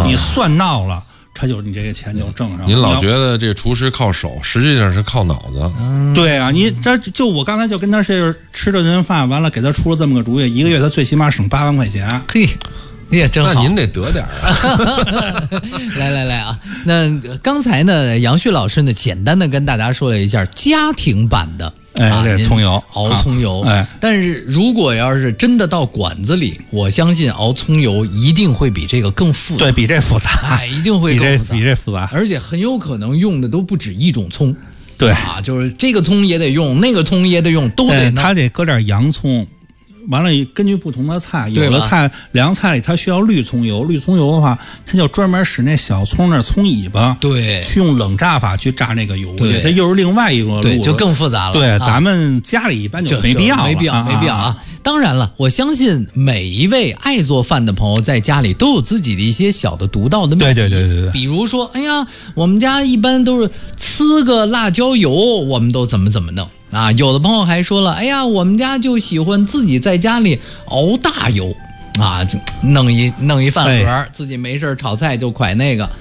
你算闹了，他就你这个钱就挣上了。 您老觉得这厨师靠手，实际上是靠脑子。 对啊，你这就我刚才就跟他吃了顿饭，完了给他出了这么个主意，一个月他最起码省8万块钱。 嘿。你也真好， 那您得得点啊！ 来啊！那刚才呢，杨旭老师呢，简单的跟大家说了一下家庭版的， 这葱油熬葱油，但是如果要是真的到馆子里，我相信熬葱油一定会比这个更复杂， 对比这复杂， 一定会更复杂， 比这复杂， 而且很有可能用的都不止一种葱， 对就是这个葱也得用，那个葱也得用，都得， 他得搁点洋葱。完了，根据不同的菜，有的菜凉菜里它需要绿葱油，绿葱油的话，它就专门使那小葱那葱尾巴， 对， 去用冷榨法去榨那个油去，它又是另外一个路， 对，就更复杂了。 对，咱们家里一般就没必要， 没必要啊。当然了，我相信每一位爱做饭的朋友在家里都有自己的一些小的独到的秘籍。 对， 比如说，哎呀，我们家一般都是呲个辣椒油，我们都怎么弄。有的朋友还说了，哎呀，我们家就喜欢自己在家里熬大油，弄一饭盒，自己没事炒菜就蒯那个。